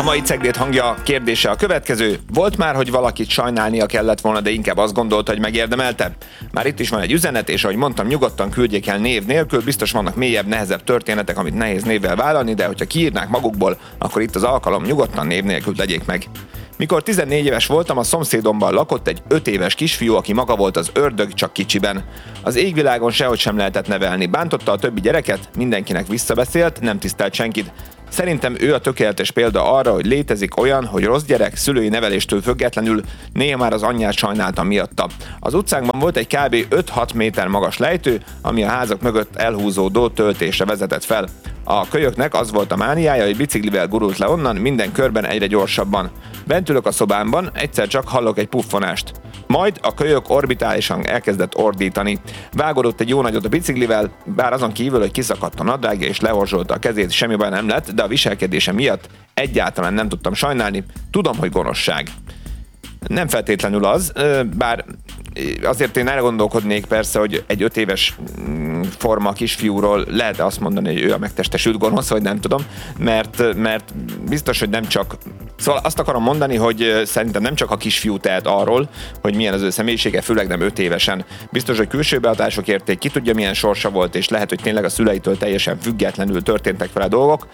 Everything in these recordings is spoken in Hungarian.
mai Ceglét hangja kérdése a következő. Volt már, hogy valakit sajnálnia kellett volna, de inkább azt gondolta, hogy megérdemelte? Már itt is van egy üzenet, és ahogy mondtam, nyugodtan küldjék el név nélkül, biztos vannak mélyebb, nehezebb történetek, amit nehéz névvel vállalni, de hogyha kiírnák magukból, akkor itt az alkalom, nyugodtan név nélkül tegyék meg. Mikor 14 éves voltam, a szomszédomban lakott egy 5 éves kisfiú, aki maga volt az ördög, csak kicsiben. Az égvilágon sehogy sem lehetett nevelni, bántotta a többi gyereket, mindenkinek visszabeszélt, nem tisztelt senkit. Szerintem ő a tökéletes példa arra, hogy létezik olyan, hogy rossz gyerek szülői neveléstől függetlenül néha már az anyját sajnáltam miatta. Az utcánkban volt egy kb. 5-6 méter magas lejtő, ami a házak mögött elhúzódó töltésre vezetett fel. A kölyöknek az volt a mániája, hogy biciklivel gurult le onnan, minden körben egyre gyorsabban. Bent ülök a szobámban, egyszer csak hallok egy puffonást. Majd a kölyök orbitálisan elkezdett ordítani. Vágódott egy jó nagyot a biciklivel, bár azon kívül, hogy kiszakadt a nadrágja és lehorzsolta a kezét, semmi baj nem lett, de a viselkedése miatt egyáltalán nem tudtam sajnálni. Tudom, hogy gonoszság. Nem feltétlenül az, bár azért én elgondolkodnék persze, hogy egy 5 éves forma kisfiúról lehet azt mondani, hogy ő a megtestesült gonosz, vagy nem tudom, mert biztos, hogy nem csak... Szóval azt akarom mondani, hogy szerintem nem csak a kisfiú tehet arról, hogy milyen az ő személyisége, főleg nem 5 évesen. Biztos, hogy külső behatások érték, ki tudja milyen sorsa volt, és lehet, hogy tényleg a szüleitől teljesen függetlenül történtek vele dolgok,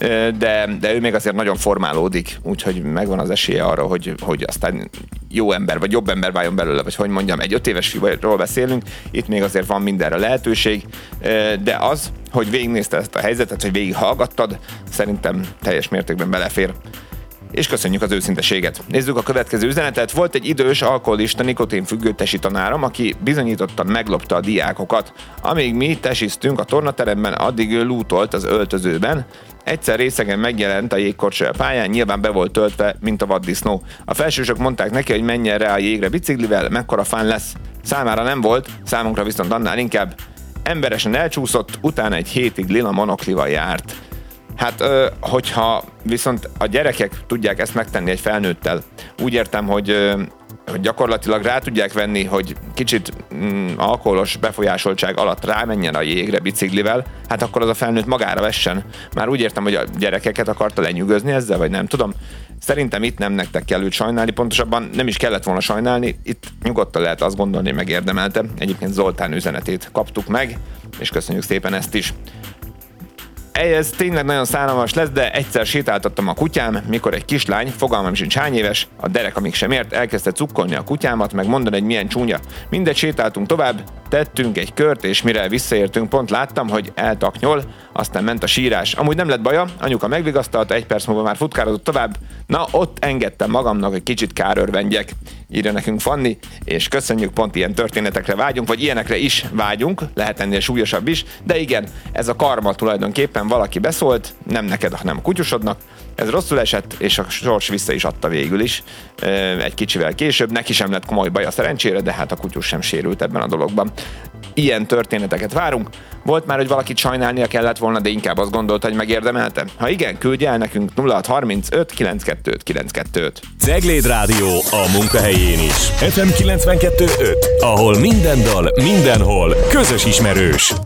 de ő még azért nagyon formálódik, úgyhogy megvan az esélye arra, hogy aztán jó ember, vagy jobb ember váljon belőle, vagy hogy mondjam, egy 5 éves fiúról beszélünk, itt még azért van mindenre lehetőség, de az, hogy végignézted ezt a helyzetet, hogy végighallgattad, szerintem teljes mértékben belefér. És köszönjük az őszinteséget. Nézzük a következő üzenetet. Volt egy idős alkoholista nikotinfüggő tesi tanárom, aki bizonyítottan meglopta a diákokat. Amíg mi tesiztünk a tornateremben, addig ő lútolt az öltözőben. Egyszer részegen megjelent a jégkorcsolya pályán, nyilván be volt töltve, mint a vaddisznó. A felsősök mondták neki, hogy menjen rá a jégre biciklivel, mekkora fán lesz. Számára nem volt, számunkra viszont annál inkább. Emberesen elcsúszott, utána egy hétig lila monoklival járt. Hát, hogyha viszont a gyerekek tudják ezt megtenni egy felnőttel, úgy értem, hogy gyakorlatilag rá tudják venni, hogy kicsit alkoholos befolyásoltság alatt rámenjen a jégre biciklivel, hát akkor az a felnőtt magára vessen. Már úgy értem, hogy a gyerekeket akarta lenyűgözni ezzel, vagy nem tudom. Szerintem itt nem nektek kell őt sajnálni, pontosabban nem is kellett volna sajnálni, itt nyugodtan lehet azt gondolni, hogy megérdemelte. Egyébként Zoltán üzenetét kaptuk meg, és köszönjük szépen ezt is. Ez tényleg nagyon szánalmas lesz, de egyszer sétáltattam a kutyám, mikor egy kislány, fogalmam sincs hány éves, a derek, amíg sem ért, elkezdte cukkolni a kutyámat, meg mondani, hogy milyen csúnya. Mindegy, sétáltunk tovább, tettünk egy kört, és mire visszaértünk, pont láttam, hogy eltaknyol, aztán ment a sírás. Amúgy nem lett baja, anyuka megvigasztalta, 1 perc múlva már futkározott tovább. Na, ott engedtem magamnak, hogy kicsit kárörvendjek. Írja nekünk Fanni, és köszönjük, pont ilyen történetekre vágyunk, vagy ilyenekre is vágyunk, lehet ennél súlyosabb is, de igen, ez a karma tulajdonképpen, valaki beszólt, nem neked, hanem a kutyusodnak, ez rosszul esett, és a sors vissza is adta végül is, egy kicsivel később, neki sem lett komoly baja szerencsére, de hát a kutyus sem sérült ebben a dologban. Ilyen történeteket várunk. Volt már, hogy valakit sajnálnia kellett volna, de inkább azt gondolta, hogy megérdemelte? Ha igen, küldj el nekünk 0635 925 925. Cegléd Rádió a munkahelyén is. FM 92.5, ahol minden dal, mindenhol közös ismerős.